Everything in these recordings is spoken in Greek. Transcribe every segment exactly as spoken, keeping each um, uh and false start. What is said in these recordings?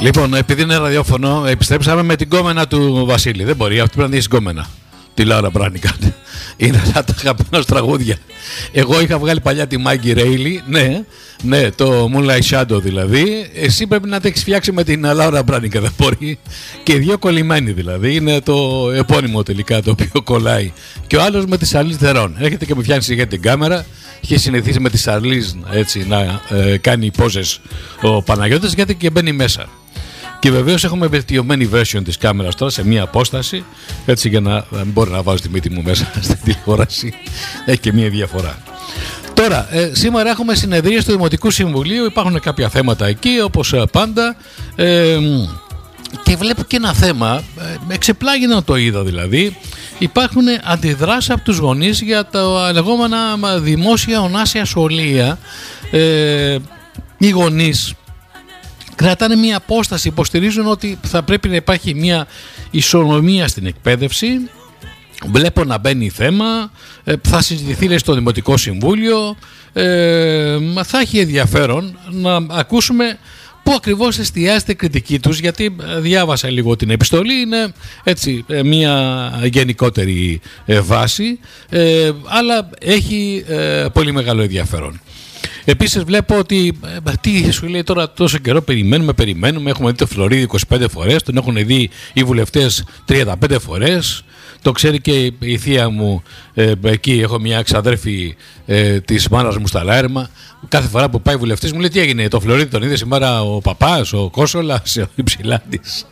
Λοιπόν, επειδή είναι ραδιόφωνο, επιστρέψαμε με την κόμενα του Βασίλη. Δεν μπορεί, αυτή πρέπει να δει κόμενα. Τη Λάουρα Μπράνικα. Είναι αυτά τα αγαπημένα τραγούδια. Εγώ είχα βγάλει παλιά τη Μάγκη Ρέιλι. Ναι, ναι, το Moonlight Shadow δηλαδή. Εσύ πρέπει να τα έχει φτιάξει με την Λάουρα Μπράνικα. Δεν μπορεί. Και οι δύο κολλημένοι δηλαδή. Είναι το επώνυμο τελικά το οποίο κολλάει. Και ο άλλος με τη Σαρλίζ Θερόν. Έρχεται και με φτιάχνει για την κάμερα. Είχε συνηθίσει με τη Σαρλίζ έτσι να ε, κάνει πόζες ο Παναγιώτης, γιατί και μπαίνει μέσα. Και βεβαίως έχουμε βελτιωμένη version της κάμερας τώρα σε μία απόσταση, έτσι για να μην μπορεί να βάζω τη μύτη μου μέσα στην τηλεόραση. Έχει και μία διαφορά. Τώρα, ε, σήμερα έχουμε συνεδρίες του Δημοτικού Συμβουλίου, υπάρχουν κάποια θέματα εκεί όπως πάντα. Ε, και βλέπω και ένα θέμα, ε, εξεπλάγει να το είδα δηλαδή. Υπάρχουν αντιδράσεις από τους γονείς για τα λεγόμενα δημόσια ονάσια σχολεία. Ε, οι γονείς κρατάνε μια απόσταση, υποστηρίζουν ότι θα πρέπει να υπάρχει μια ισονομία στην εκπαίδευση. Βλέπω να μπαίνει θέμα, θα συζητηθεί στο Δημοτικό Συμβούλιο, ε, θα έχει ενδιαφέρον να ακούσουμε πού ακριβώς εστιάζεται η κριτική τους, γιατί διάβασα λίγο την επιστολή, είναι έτσι μια γενικότερη βάση, ε, αλλά έχει ε, πολύ μεγάλο ενδιαφέρον. Επίσης βλέπω ότι τι σου λέει τώρα, τόσο καιρό περιμένουμε, περιμένουμε, έχουμε δει το Φλωρίδη είκοσι πέντε φορές, τον έχουν δει οι βουλευτές τριάντα πέντε φορές, το ξέρει και η θεία μου, ε, εκεί έχω μια ξαδέρφη ε, της μάνας μου στα Λάερμα, κάθε φορά που πάει βουλευτής μου λέει τι έγινε, το Φλωρίδη τον είδε σήμερα ο παπάς, ο Κόσολας, ο Υψηλάντης.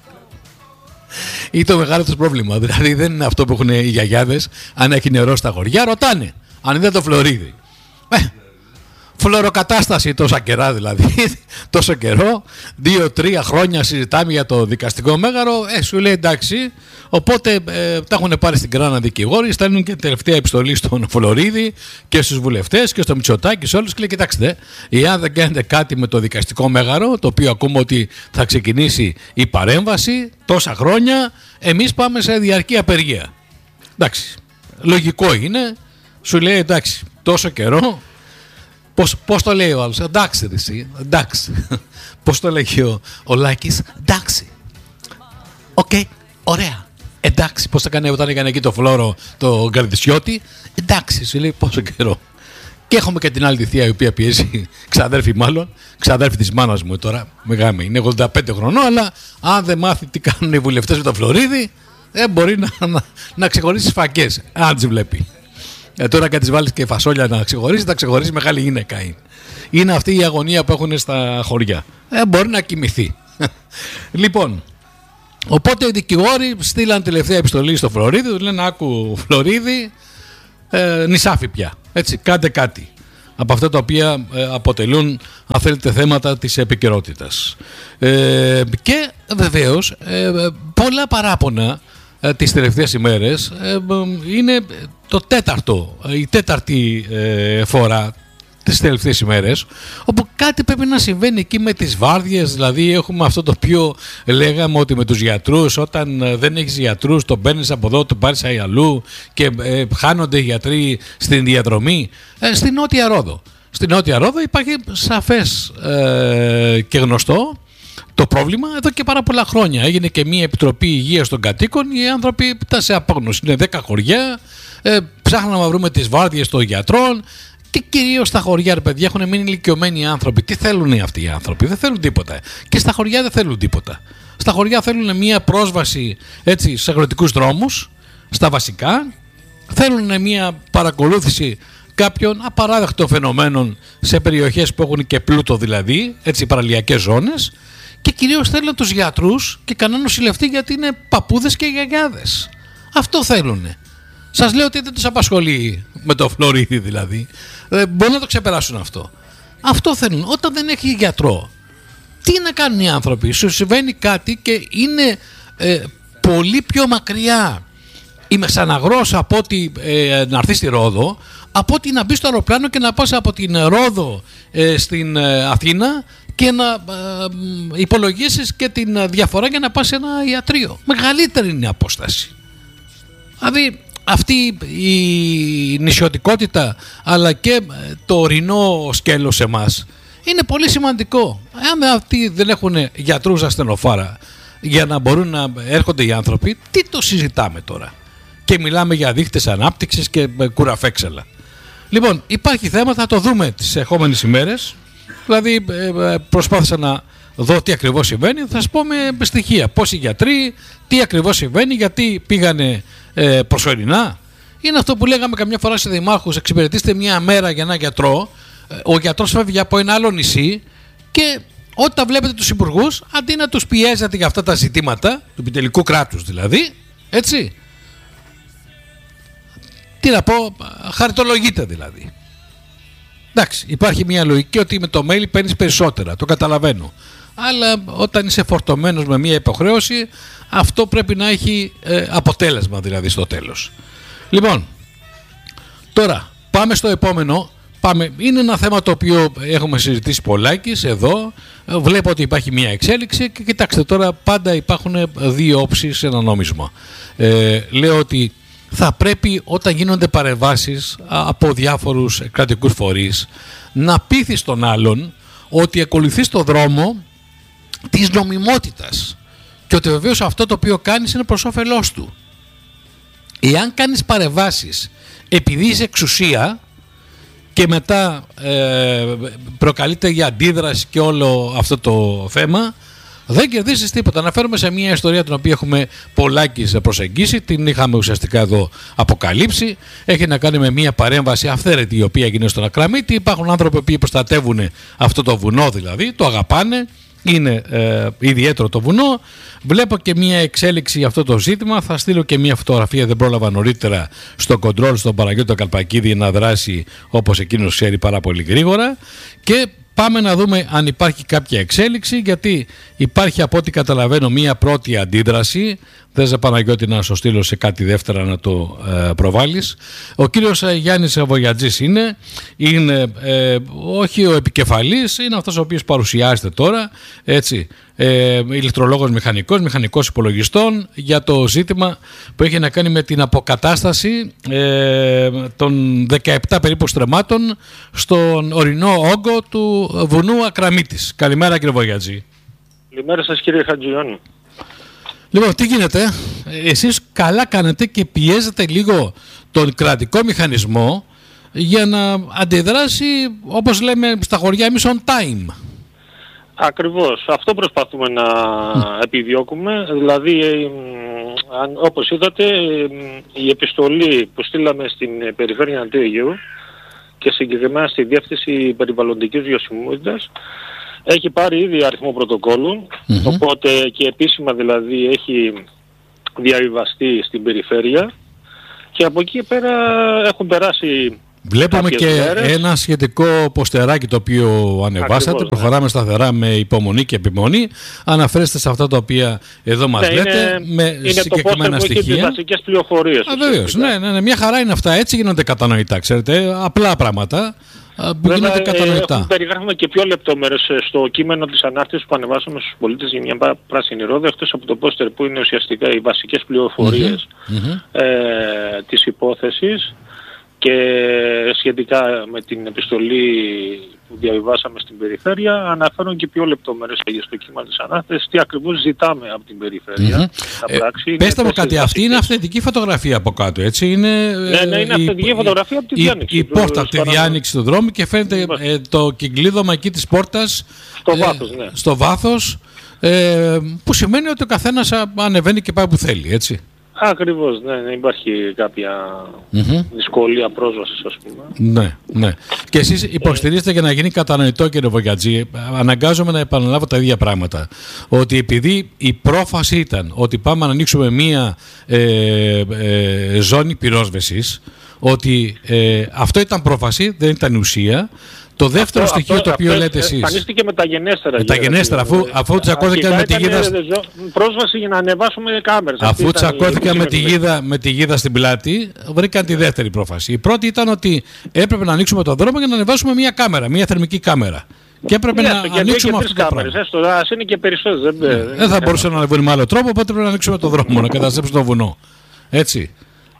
Ή το μεγάλο τους πρόβλημα, δηλαδή δεν είναι αυτό που έχουν οι γιαγιάδες, αν έχει νερό στα χωριά ρωτάνε, αν είδε το Φλωρίδη. Ε, Φλωροκατάσταση τόσα καιρά δηλαδή, τόσο καιρό, δύο-τρία χρόνια συζητάμε για το δικαστικό μέγαρο, ε, σου λέει εντάξει, οπότε ε, τα έχουν πάρει στην κράνα δικηγόροι, στέλνουν και τελευταία επιστολή στον Φλωρίδη και στους βουλευτές και στο Μητσοτάκη και σε όλους και λέει κοιτάξτε, εάν δεν κάνετε κάτι με το δικαστικό μέγαρο, το οποίο ακούμε ότι θα ξεκινήσει η παρέμβαση τόσα χρόνια, εμείς πάμε σε διαρκή απεργία. Εντάξει, λογικό είναι, σου λέει εντάξει, τόσο καιρό. Πώς, πώς το λέει ο άλλος, εντάξει ρε εσύ, εντάξει. Πώς το λέει ο, ο Λάκης, εντάξει. Οκ, okay, ωραία. Εντάξει, πώς θα κάνει όταν έκανε εκεί το Φλόρο, το Γκαρδισιώτη, εντάξει, σου λέει πόσο καιρό. Και έχουμε και την άλλη τη θεία η οποία πιέζει, ξαδέρφη μάλλον, ξαδέρφη της μάνας μου τώρα, μεγάλη, είναι ογδόντα πέντε χρονών, αλλά αν δεν μάθει τι κάνουν οι βουλευτές με το Φλωρίδη, δεν μπορεί να, να, να ξεχωρίσει τις φακές, αν τις βλέπει. Ε, τώρα και τις βάλεις και φασόλια να ξεχωρίσει, θα ξεχωρίσει μεγάλη γυναίκα είναι. Είναι αυτή η αγωνία που έχουν στα χωριά. Ε, μπορεί να κοιμηθεί. Λοιπόν, οπότε οι δικηγόροι στείλαν τελευταία επιστολή στο Φλωρίδη, του λένε άκου Φλωρίδη, ε, νησάφι πια. Έτσι, κάντε κάτι. Από αυτά τα οποία ε, αποτελούν, αν θέλετε, θέματα της επικαιρότητας. Ε, και βεβαίως ε, πολλά παράπονα τις τελευταίες ημέρες είναι το τέταρτο, η τέταρτη φορά τις τελευταίες ημέρες όπου κάτι πρέπει να συμβαίνει εκεί με τις βάρδιες. Δηλαδή έχουμε αυτό το οποίο λέγαμε ότι με τους γιατρούς, όταν δεν έχεις γιατρούς τον παίρνεις από εδώ, τον πάρεις αλλού και ε, χάνονται οι γιατροί στην διαδρομή. ε, στην Νότια Ρόδο στην Νότια Ρόδο υπάρχει σαφές ε, και γνωστό το πρόβλημα εδώ και πάρα πολλά χρόνια. Έγινε και μια επιτροπή υγείας των κατοίκων. Οι άνθρωποι ήταν σε απόγνωση. Είναι δέκα χωριά. Ε, ψάχναμε να βρούμε τις βάρδιες των γιατρών. Και κυρίως στα χωριά, ρε παιδιά, έχουν μείνει ηλικιωμένοι άνθρωποι. Τι θέλουν αυτοί οι άνθρωποι? Δεν θέλουν τίποτα. Και στα χωριά δεν θέλουν τίποτα. Στα χωριά θέλουν μια πρόσβαση έτσι, σε αγροτικούς δρόμους, στα βασικά. Θέλουν μια παρακολούθηση κάποιων απαράδεκτων φαινομένων σε περιοχές που έχουν και πλούτο, δηλαδή, έτσι, παραλιακές ζώνες. Και κυρίως θέλουν τους γιατρούς και κανένα νοσηλευτή, γιατί είναι παππούδες και γιαγιάδες. Αυτό θέλουνε. Σας λέω ότι δεν τους απασχολεί με το Φλωρίδι δηλαδή. Ε, μπορούν να το ξεπεράσουν αυτό. Αυτό θέλουν. Όταν δεν έχει γιατρό, τι να κάνουν οι άνθρωποι? Σου συμβαίνει κάτι και είναι ε, πολύ πιο μακριά η Μεσαναγρός από ότι ε, να έρθει στη Ρόδο, από ότι να μπει στο αεροπλάνο και να πας από την Ρόδο ε, στην ε, Αθήνα και να ε, υπολογίσεις και την διαφορά για να πας σε ένα ιατρείο. Μεγαλύτερη είναι η απόσταση. Δηλαδή αυτή η νησιωτικότητα αλλά και το ορεινό σκέλος εμάς Είναι πολύ σημαντικό. Αν αυτοί δεν έχουν γιατρούς ασθενοφόρα για να μπορούν να έρχονται οι άνθρωποι, τι το συζητάμε τώρα? Και μιλάμε για δείχτες ανάπτυξης και κουραφέξελα. Λοιπόν, υπάρχει θέμα, θα το δούμε τις επόμενες ημέρες. Δηλαδή, προσπάθησα να δω τι ακριβώς συμβαίνει. Θα σας πω με στοιχεία. Πόσοι γιατροί, τι ακριβώς συμβαίνει, γιατί πήγανε ε, προσωρινά. Είναι αυτό που λέγαμε καμιά φορά σε δημάρχους: εξυπηρετήστε μια μέρα για έναν γιατρό. Ο γιατρός φεύγει από ένα άλλο νησί και όταν βλέπετε τους υπουργούς, αντί να τους πιέζετε για αυτά τα ζητήματα, του επιτελικού κράτους δηλαδή, έτσι, τι να πω, χαριτολογείτε δηλαδή. Εντάξει, υπάρχει μια λογική ότι με το mail παίρνεις περισσότερα, το καταλαβαίνω. Αλλά όταν είσαι φορτωμένος με μια υποχρέωση, αυτό πρέπει να έχει ε, αποτέλεσμα δηλαδή στο τέλος. Λοιπόν, τώρα πάμε στο επόμενο. Πάμε. Είναι ένα θέμα το οποίο έχουμε συζητήσει πολλάκις εδώ. Βλέπω ότι υπάρχει μια εξέλιξη και κοιτάξτε τώρα, πάντα υπάρχουν δύο όψεις σε ένα νόμισμα. Ε, λέω ότι θα πρέπει όταν γίνονται παρεμβάσεις από διάφορους κρατικούς φορείς να πείθεις τον άλλον ότι ακολουθείς το δρόμο της νομιμότητας και ότι βεβαίως αυτό το οποίο κάνεις είναι προς όφελός του. Εάν κάνεις παρεμβάσεις επειδή είσαι εξουσία και μετά ε, προκαλείται για αντίδραση και όλο αυτό το θέμα, δεν κερδίσεις τίποτα. Αναφέρομαι σε μια ιστορία την οποία έχουμε πολλάκις προσεγγίσει, την είχαμε ουσιαστικά εδώ αποκαλύψει. Έχει να κάνει με μια παρέμβαση αυθαίρετη η οποία έγινε στον Ακραμίτη. Υπάρχουν άνθρωποι που προστατεύουν αυτό το βουνό, δηλαδή το αγαπάνε. Είναι ε, ιδιαίτερο το βουνό. Βλέπω και μια εξέλιξη για αυτό το ζήτημα. Θα στείλω και μια φωτογραφία, δεν πρόλαβα νωρίτερα, στο κοντρόλ στον Παναγιώτο Καλπακίδη να δράσει όπως εκείνος ξέρει πάρα πολύ γρήγορα. Και πάμε να δούμε αν υπάρχει κάποια εξέλιξη, γιατί υπάρχει από ό,τι καταλαβαίνω μια πρώτη αντίδραση. Θες, Παναγιώτη, να σου στείλω σε κάτι δεύτερα να το ε, προβάλλεις. Ο κύριος ε, Γιάννης Βογιατζής είναι, είναι ε, όχι ο επικεφαλής, είναι αυτός ο οποίος παρουσιάζεται τώρα, έτσι, ε, ηλεκτρολόγος μηχανικός, μηχανικός υπολογιστών, για το ζήτημα που έχει να κάνει με την αποκατάσταση ε, των δεκαεπτά περίπου στρεμμάτων στον ορεινό όγκο του βουνού Ακραμίτης. Καλημέρα, κύριε Βογιατζή. Καλημέρα σας, κύριε Χατζιώνη. Λοιπόν, τι γίνεται? Εσείς καλά κάνετε και πιέζετε λίγο τον κρατικό μηχανισμό για να αντιδράσει, όπως λέμε στα χωριά εμείς, on time. Ακριβώς. Αυτό προσπαθούμε να mm. επιδιώκουμε. Δηλαδή, ε, όπως είδατε, ε, η επιστολή που στείλαμε στην Περιφέρεια Αντίγειου και συγκεκριμένα στη Διεύθυνση Περιβαλλοντικής Βιωσιμότητας έχει πάρει ήδη αριθμό πρωτοκόλλου, mm-hmm. οπότε και επίσημα δηλαδή έχει διαβιβαστεί στην περιφέρεια και από εκεί πέρα έχουν περάσει. Βλέπαμε και μέρες. Ένα σχετικό ποστεράκι το οποίο ανεβάσατε. Ακριβώς, προχωράμε ναι. σταθερά με υπομονή και επιμονή. Αναφέρεστε σε αυτά τα οποία εδώ μας ναι, λέτε είναι, με είναι συγκεκριμένα το στοιχεία. Είναι τις βασικές πληροφορίες. Βεβαίως, ναι, ναι, ναι, μια χαρά είναι αυτά. Έτσι γίνονται κατανοητά, ξέρετε, απλά πράγματα. Βέβαια, ε, περιγράφουμε και πιο λεπτόμερες στο κείμενο της ανάρτησης που ανεβάσαμε στους πολίτες για μια πράσινη ρόδα, εκτός από το πόστερ που είναι ουσιαστικά οι βασικές πληροφορίες mm-hmm. ε, της υπόθεσης και σχετικά με την επιστολή που διαβιβάσαμε στην περιφέρεια, αναφέρουν και πιο λεπτόμερες στο κείμενο της ανάρτησης τι ακριβώς ζητάμε από την περιφέρεια. Mm-hmm. Ε, πέστε μου κάτι, αυτή είναι αυθεντική φωτογραφία από κάτω, έτσι? Είναι, ναι, ναι, είναι αυθεντική η, φωτογραφία από τη διάνοιξη. Η, η πόρτα από τη διάνοιξη του δρόμου και φαίνεται ε, το κυκλίδωμα εκεί της πόρτας στο ε, βάθος, ναι. στο βάθος ε, που σημαίνει ότι ο καθένας ανεβαίνει και πάει που θέλει, έτσι? Ακριβώς, ναι, δεν υπάρχει κάποια mm-hmm. δυσκολία πρόσβασης, ας πούμε. Ναι, ναι. Και εσείς υποστηρίζετε για να γίνει κατανοητό, κύριε Βογιατζή, αναγκάζομαι να επαναλάβω τα ίδια πράγματα. Ότι επειδή η πρόφαση ήταν ότι πάμε να ανοίξουμε μία ε, ε, ζώνη πυρόσβεσης, ότι ε, αυτό ήταν πρόφαση, δεν ήταν ουσία. Το δεύτερο αυτό, στοιχείο αυτό, το οποίο αυτό, λέτε εσείς. Εμφανίστηκε μεταγενέστερα. Μεταγενέστερα, αφού, αφού τσακώθηκαν με τη γίδα. Πρόσβαση για να ανεβάσουμε κάμερες. Αφού τσακώθηκαν με τη, γίδα, με τη γίδα στην πλάτη, βρήκαν τη δεύτερη πρόφαση. Η πρώτη ήταν ότι έπρεπε να ανοίξουμε τον δρόμο για να ανεβάσουμε μια κάμερα, μια θερμική κάμερα. Και έπρεπε yeah, να ανοίξουμε αυτό το πράγμα. Έστω, ας είναι και περισσότερες. Δεν, δεν θα μπορούσε να ανεβούν με άλλο τρόπο, οπότε πρέπει να ανοίξουμε τον δρόμο, να καταστρέψουμε το βουνό. Έτσι.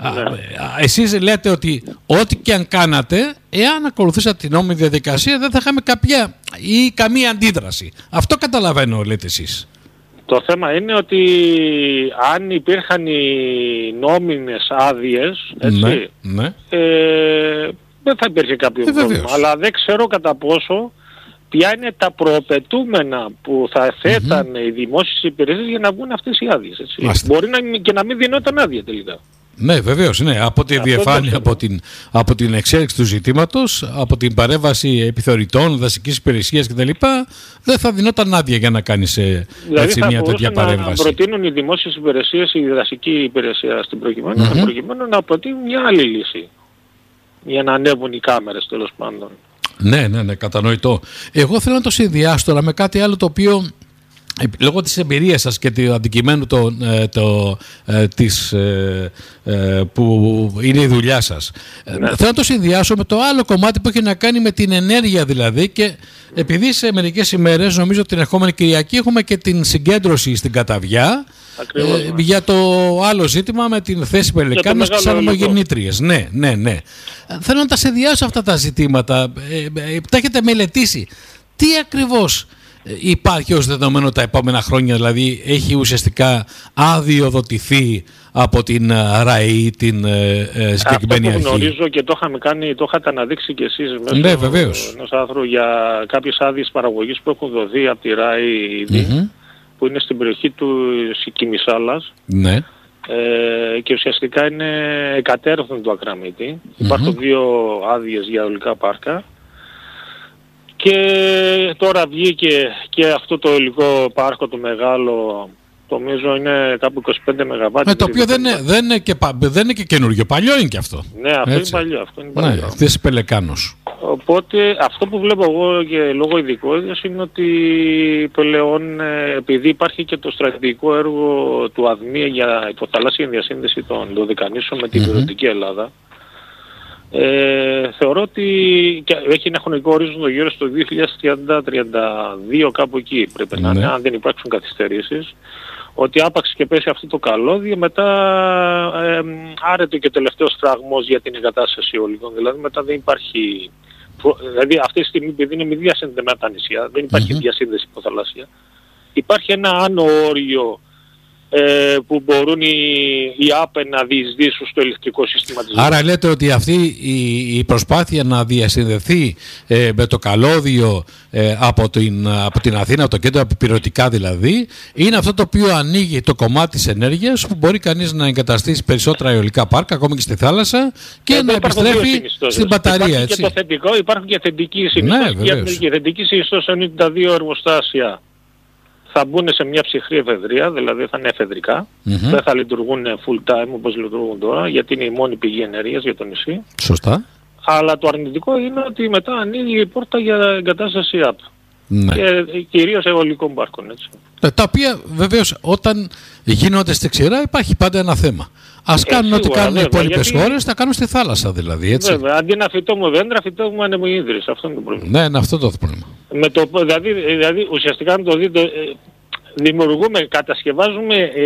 Ναι. Εσείς λέτε ότι ό,τι και αν κάνατε, εάν ακολουθήσατε την νόμιμη διαδικασία, δεν θα είχαμε κάποια ή καμία αντίδραση. Αυτό καταλαβαίνω, λέτε εσείς. Το θέμα είναι ότι αν υπήρχαν οι νόμιμες άδειες, έτσι, ναι, ναι. Ε, δεν θα υπήρχε κάποιο ε, πρόβλημα. Αλλά δεν ξέρω κατά πόσο ποια είναι τα προαπαιτούμενα που θα θέτανε mm-hmm. οι δημόσιες υπηρεσίες για να βγουν αυτές οι άδειες. Έτσι. Μπορεί να, και να μην δινόταν άδεια τελικά. Ναι, βεβαίως, ναι. Από τη διαφάνεια, από την, από την εξέλιξη του ζητήματος, από την παρέμβαση επιθεωρητών, δασικής υπηρεσίας κτλ. Δεν θα δινόταν άδεια για να κάνεις δηλαδή έτσι, μια τέτοια παρέμβαση. Να προτείνουν οι δημόσιες υπηρεσίες, η δασική υπηρεσία στην προκειμένου, mm-hmm. προκειμένου να προτείνουν μια άλλη λύση. Για να ανέβουν οι κάμερες τέλος πάντων. Ναι, ναι, ναι, κατανοητό. Εγώ θέλω να το συνδυάσω τώρα με κάτι άλλο το οποίο, λόγω της εμπειρίας σας και του αντικειμένου το, το, ε, της, ε, ε, που είναι η δουλειά σας, ναι. θέλω να το συνδυάσω με το άλλο κομμάτι που έχει να κάνει με την ενέργεια δηλαδή, και επειδή σε μερικές ημέρες, νομίζω την ερχόμενη Κυριακή, έχουμε και την συγκέντρωση στην Καταβιά. Ακριβώς, ε, για το άλλο ζήτημα με την θέση Πελεκάνος και τις ανεμογεννήτριες. Ναι, ναι, ναι. Θέλω να τα συνδυάσω αυτά τα ζητήματα. Ε, ε, τα έχετε μελετήσει. Τι ακριβώς υπάρχει ως δεδομένο τα επόμενα χρόνια, δηλαδή έχει ουσιαστικά αδειοδοτηθεί από την ΡΑΗ την ε, συγκεκριμένη αρχή? Αυτό που γνωρίζω και το είχαμε κάνει, το είχατε αναδείξει και εσείς μέσω ναι, βεβαίως. ενός άνθρωπου για κάποιες άδειες παραγωγής που έχουν δοθεί από τη ΡΑΗ ήδη, mm-hmm. που είναι στην περιοχή του Κιμισάλας. Ναι. Ε, και ουσιαστικά είναι εκατέρωθεν του Ακραμίτη. Mm-hmm. Υπάρχουν δύο άδειες για αιωλικά πάρκα. Και τώρα βγήκε και αυτό το υλικό πάρκο το μεγάλο, νομίζω είναι κάπου είκοσι πέντε μεγαβάτ. Το οποίο δεν είναι, δεν, είναι και, δεν είναι και καινούργιο, παλιό είναι και αυτό. Ναι, αυτό έτσι. είναι παλιό. Αυτό είναι παλιό. Ναι, θέση Πελεκάνος. Οπότε αυτό που βλέπω εγώ και λόγω ειδικότητας είναι ότι πλέον, επειδή υπάρχει και το στρατηγικό έργο του ΑΔΜΗ για υποθαλάσσια διασύνδεση των Δωδεκανήσων με την Δυτική mm-hmm. Ελλάδα, Ε, θεωρώ ότι και έχει ένα χρονικό ορίζοντα γύρω στο δύο χιλιάδες τριάντα τριάντα δύο, κάπου εκεί πρέπει να είναι, ναι. αν δεν υπάρξουν καθυστερήσεις, ότι άπαξ και πέσει αυτό το καλώδιο, μετά ε, άρεται και ο τελευταίος φραγμός για την εγκατάσταση αιωλικών. Δηλαδή μετά δεν υπάρχει, δηλαδή αυτή τη στιγμή, επειδή είναι μη διασυνδεμένα τα νησιά, δεν υπάρχει mm-hmm. διασύνδεση υποθαλάσσια, υπάρχει ένα άνω όριο Ε, που μπορούν οι, οι ΑΠΕ να διεισδύσουν στο ηλεκτρικό σύστημα της. Άρα λέτε ότι αυτή η, η προσπάθεια να διασυνδεθεί ε, με το καλώδιο ε, από, την, από την Αθήνα, από το κέντρο επιπυρωτικά δηλαδή, είναι αυτό το οποίο ανοίγει το κομμάτι της ενέργειας που μπορεί κανείς να εγκαταστήσει περισσότερα αιωλικά πάρκα, ακόμη και στη θάλασσα, και Εδώ να επιστρέφει στην μπαταρία. Υπάρχει έτσι. Και το θετικό, υπάρχουν και θετικοί συνιστώσεις. Ναι, η θετική συνιστώση είναι ότι τα δύο εργοστάσια θα μπουν σε μια ψυχρή εφεδρεία, δηλαδή θα είναι εφεδρικά, mm-hmm. δεν θα λειτουργούν full time όπως λειτουργούν τώρα, γιατί είναι η μόνη πηγή ενέργειας για το νησί. Σωστά. Αλλά το αρνητικό είναι ότι μετά ανοίγει η πόρτα για εγκατάσταση ΑΠ. Ναι. Και κυρίως αιωλικών πάρκων, έτσι. Τα οποία βεβαίως όταν γίνονται στη ξηρά υπάρχει πάντα ένα θέμα. Ας κάνουν ε, ό,τι κάνουν οι υπόλοιπες γιατί... χώρες, θα κάνουν στη θάλασσα δηλαδή, έτσι. Βέβαια, αντί να φυτώμε δέντρα, φυτώμε ανεμογεννήτριες. Αυτό είναι το πρόβλημα. Ναι, είναι αυτό το πρόβλημα. Με το, δηλαδή, δηλαδή ουσιαστικά αν το δείτε, ε, δημιουργούμε, κατασκευάζουμε ε,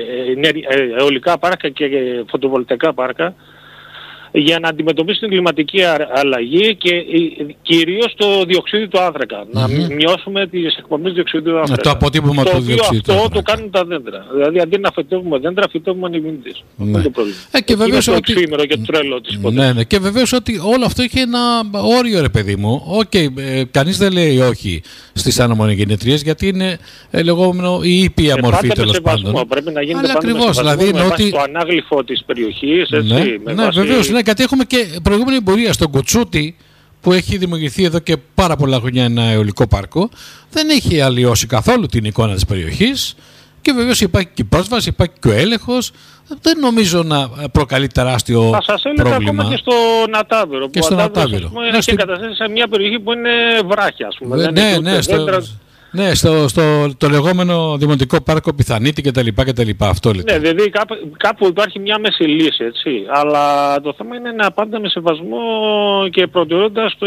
ε, αιωλικά πάρκα και ε, φωτοβολταϊκά πάρκα για να αντιμετωπίσουν την κλιματική αλλαγή και ε, κυρίως το διοξείδιο του άνθρακα. Mm-hmm. Να μειώσουμε τις εκπομπές διοξείδιου του άνθρακα. Το αποτύπωμα του διοξείδιου του άνθρακα. Αυτό το κάνουν τα δέντρα. Δηλαδή αντί να φυτεύουμε δέντρα, φυτεύουμε ανεμογεννήτριες. Ναι. Αυτό είναι το πρόβλημα. Ε, και βεβαίως το ότι... εξήμερο και το τρέλο της υπόθεσης. Ναι, ναι. Και βεβαίως ότι όλο αυτό έχει ένα όριο, ρε παιδί μου. Οκ, okay, ε, κανείς δεν λέει όχι στις ανεμογεννήτριες, γιατί είναι ε, λεγόμενο η ήπια ε, μορφή τέλος πάντων. Πρέπει να γίνεται πάντα ακριβώς, με δηλαδή, με ότι... το ανάγλυφο της περιοχής. Έτσι, ναι, με ναι, βάση... βεβαίως, ναι, γιατί έχουμε και προηγούμενη εμπειρία στον Κοτσούτη, που έχει δημιουργηθεί εδώ και πάρα πολλά χρόνια ένα αιωλικό πάρκο. Δεν έχει αλλοιώσει καθόλου την εικόνα της περιοχής και βεβαίως υπάρχει και η πρόσβαση, υπάρχει και ο έλεγχος. Δεν νομίζω να προκαλεί τεράστιο πρόβλημα. Θα σας έλεγα ακόμα και στο Νατάβερο. Και στο Νατάβερο. Είναι και καταστάσει σε μια περιοχή που είναι βράχια, ας πούμε. Ναι, ναι, ναι, στο, ναι, στο, στο το λεγόμενο Δημοτικό Πάρκο Πιθανίτη κτλ. Αυτό λέτε. Ναι, δηλαδή κάπου, κάπου υπάρχει μια μέση λύση, έτσι. Αλλά το θέμα είναι να πάντα με σεβασμό και προτεραιότητα στο,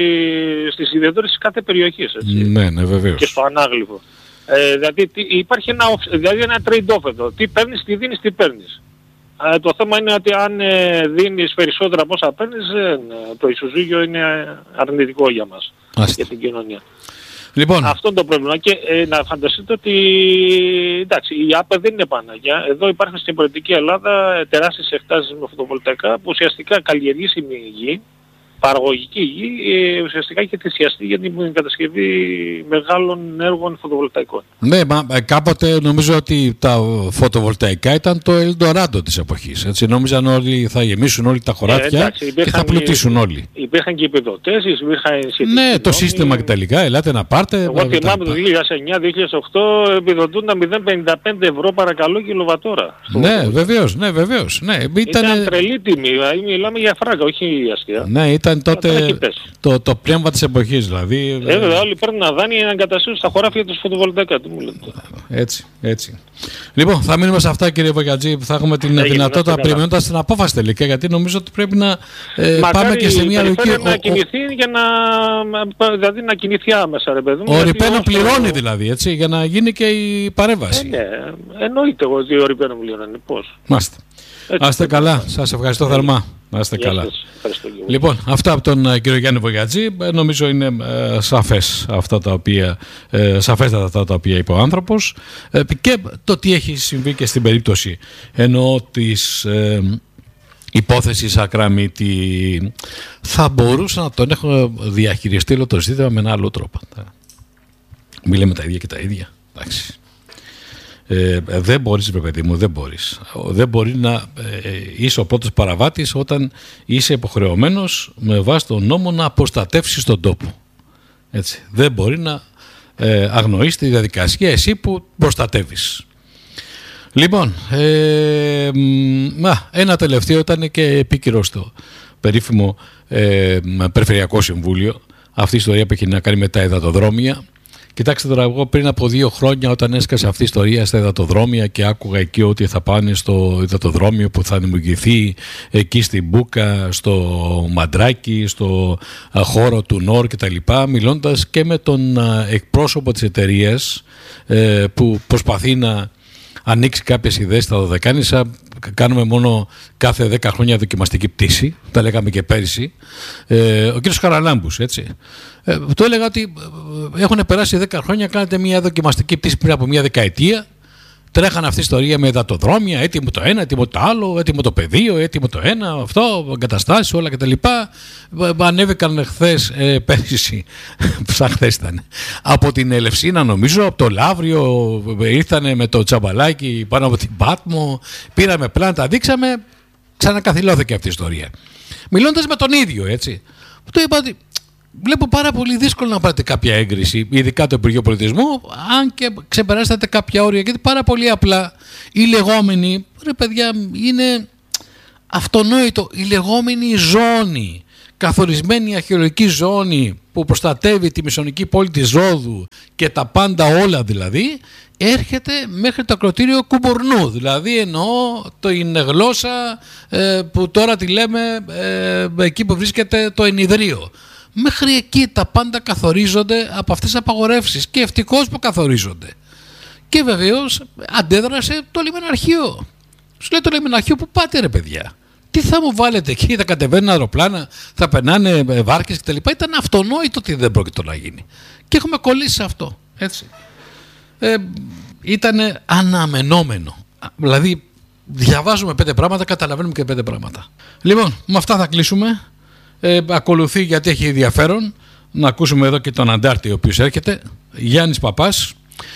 στις ιδιαιτερότητες της κάθε περιοχής, έτσι. Ναι, ναι, βεβαίως. Και στο ανάγλυφο. Ε, δηλαδή τι, υπάρχει ένα, δηλαδή ένα trade-off εδώ. Τι παίρνεις, τι δίνεις, τι παίρνεις. Ε, το θέμα είναι ότι αν ε, δίνεις περισσότερα από όσα παίρνεις, ε, το ισοζύγιο είναι αρνητικό για μας, Άστε. για την κοινωνία. Λοιπόν. Αυτό είναι το πρόβλημα. Και ε, να φανταστείτε ότι εντάξει, η ΑΠΕ δεν είναι Παναγιά. Εδώ υπάρχουν στην πολιτική Ελλάδα τεράστιες εκτάσεις με φωτοβολταϊκά που ουσιαστικά καλλιεργήσιμη γη, παραγωγική γη, ε, ουσιαστικά έχει θυσιαστεί για την κατασκευή μεγάλων έργων φωτοβολταϊκών. Ναι, μα κάποτε νομίζω ότι τα φωτοβολταϊκά ήταν το Ελντοράντο της εποχής. Έτσι, νόμιζαν όλοι θα γεμίσουν όλοι τα χωράφια ε, εντάξει, και θα πλουτίσουν όλοι. Υπήρχαν και επιδοτήσεις, υπήρχαν ναι, το σύστημα και τα λοιπά, ελάτε να πάρτε. Εγώ θυμάμαι το δύο χιλιάδες εννιά δύο χιλιάδες οκτώ επιδοτούνταν μηδέν κόμμα πενήντα πέντε ευρώ παρακαλώ κιλοβατόρα. Ναι, βεβαίως, ναι, βεβαίως. Ναι, ήταν... ήταν τρελή τιμή, μιλάμε για φράγκα, όχι αστεία. Ναι, ήταν τότε το, το πνεύμα της εποχής δηλαδή. Ε, βέβαια, όλοι παίρνουν να δάνει να εγκαταστήσουν στα χωράφια τους φωτοβολταϊκά. Τι μου λέτε. Έτσι, έτσι. Λοιπόν, θα μείνουμε σε αυτά κύριε Βογιατζή, που θα έχουμε την Έγινε, δυνατότητα περιμένοντας την απόφαση τελικά, γιατί νομίζω ότι πρέπει να ε, πάμε και σε μια λογική. να κινηθεί για να, δηλαδή να κινηθεί άμεσα ρε παιδί μου. Ο Ριπένο πληρώνει δηλαδή, έτσι, για να γίνει και η παρέμβαση. Ε, ναι, εννοείται ότι ο Ριπένο πληρώνει, πώς. Μάστε. Άστε καλά, σας ευχαριστώ θερμά. Να είστε καλά. Λοιπόν, αυτά από τον uh, κύριο Γιάννη Βογιατζή, νομίζω είναι uh, σαφές αυτά τα οποία, uh, σαφέστατα αυτά τα οποία είπε ο άνθρωπος uh, και το τι έχει συμβεί και στην περίπτωση εννοώ της uh, υπόθεσης Ακραμίτη. Θα μπορούσα να τον έχω διαχειριστεί όλο το ζήτημα με ένα άλλο τρόπο. Μιλάμε τα ίδια και τα ίδια. Εντάξει. Ε, δεν μπορείς ρε παιδί μου, δεν μπορείς. Δεν μπορεί να ε, είσαι ο πρώτος παραβάτης όταν είσαι υποχρεωμένος με βάση τον νόμο να προστατεύσεις τον τόπο. Έτσι. Δεν μπορεί να ε, αγνοείς τη διαδικασία εσύ που προστατεύεις. Λοιπόν, ε, μα, ένα τελευταίο ήταν και επίκυρο στο περίφημο ε, Περιφερειακό Συμβούλιο. Αυτή η ιστορία που έχει να κάνει με τα υδατοδρόμια. Κοιτάξτε τώρα, εγώ πριν από δύο χρόνια όταν έσκασε αυτή η ιστορία στα υδατοδρόμια και άκουγα εκεί ότι θα πάνε στο υδατοδρόμιο που θα δημιουργηθεί εκεί στην Μπούκα, στο Μαντράκι, στο χώρο του Νόρ και τα λοιπά, μιλώντας και με τον εκπρόσωπο της εταιρείας που προσπαθεί να ανοίξει κάποιες ιδέες στα Δωδεκάνησα. Κάνουμε μόνο κάθε δέκα χρόνια δοκιμαστική πτήση, τα λέγαμε και πέρυσι. Ε, ο κύριος Χαραλάμπους, έτσι. Ε, του έλεγα ότι έχουν περάσει δέκα χρόνια, κάνετε μια δοκιμαστική πτήση πριν από μια δεκαετία. Τρέχανε αυτή η ιστορία με υδατοδρόμια, έτοιμο το ένα, έτοιμο το άλλο, έτοιμο το πεδίο, έτοιμο το ένα, αυτό, εγκαταστάσεις, όλα κτλ. Ανέβηκαν χθες, ε, πέρυσι, σαν χθες ήταν, από την Ελευσίνα νομίζω, από το Λαύριο, ήρθανε με το τσαμπαλάκι πάνω από την Πάτμο, πήραμε πλάνα, τα δείξαμε, ξανακαθιλώθηκε αυτή η ιστορία. Μιλώντας με τον ίδιο, έτσι, του είπα ότι βλέπω πάρα πολύ δύσκολο να πάρετε κάποια έγκριση, ειδικά το Υπουργείο Πολιτισμού, αν και ξεπεράσετε κάποια όρια, γιατί πάρα πολύ απλά η λεγόμενη, ρε παιδιά, είναι αυτονόητο, η λεγόμενη ζώνη, καθορισμένη αρχαιολογική ζώνη που προστατεύει τη μισονική πόλη της Ρόδου και τα πάντα όλα δηλαδή, έρχεται μέχρι το ακροτήριο Κουμπουρνού, δηλαδή εννοώ το είναι γλώσσα ε, που τώρα τη λέμε ε, εκεί που βρίσκεται το ενιδρίο. Μέχρι εκεί τα πάντα καθορίζονται από αυτές τις απαγορεύσεις και ευτυχώς που καθορίζονται. Και βεβαίως αντέδρασε το λιμεναρχείο. Σου λέει το λιμεναρχείο, που πάτε ρε παιδιά, τι θα μου βάλετε εκεί, θα κατεβαίνουν αεροπλάνα, θα περνάνε βάρκες κτλ. Ήταν αυτονόητο ότι δεν πρόκειται να γίνει. Και έχουμε κολλήσει σε αυτό. Έτσι. Ε, ήταν αναμενόμενο. Δηλαδή διαβάζουμε πέντε πράγματα, καταλαβαίνουμε και πέντε πράγματα. Λοιπόν, με αυτά θα κλείσουμε. Ε, ακολουθεί, γιατί έχει ενδιαφέρον, να ακούσουμε εδώ και τον αντάρτη ο οποίος έρχεται, Γιάννης Παπάς.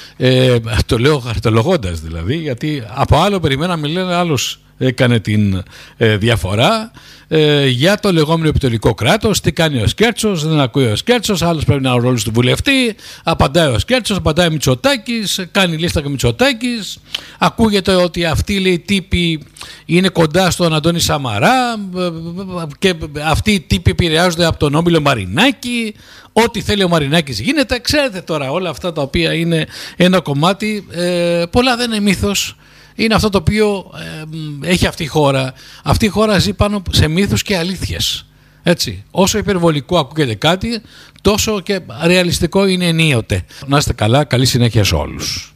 Ε, το λέω χαρτολογώντας δηλαδή, γιατί από άλλο περιμέναμε, λένε άλλος έκανε την ε, διαφορά ε, για το λεγόμενο επιτελικό κράτος. Τι κάνει ο Σκέρτσος, δεν ακούει ο Σκέρτσος, άλλος πρέπει να είναι ο ρόλος του βουλευτή. Απαντάει ο Σκέρτσος, απαντάει ο Μητσοτάκης, κάνει λίστα και ο Μητσοτάκης. Ακούγεται ότι αυτοί, λέει, τύποι είναι κοντά στον Αντώνη Σαμαρά και αυτοί οι τύποι επηρεάζονται από τον Όμιλο Μαρινάκη. Ό,τι θέλει ο Μαρινάκης γίνεται. Ξέρετε τώρα όλα αυτά τα οποία είναι ένα κομμάτι, ε, πολλά δεν είναι μύθος. Είναι αυτό το οποίο ε, έχει αυτή η χώρα. Αυτή η χώρα ζει πάνω σε μύθους και αλήθειες. Έτσι. Όσο υπερβολικό ακούγεται κάτι, τόσο και ρεαλιστικό είναι ενίοτε. Να είστε καλά, καλή συνέχεια σε όλους.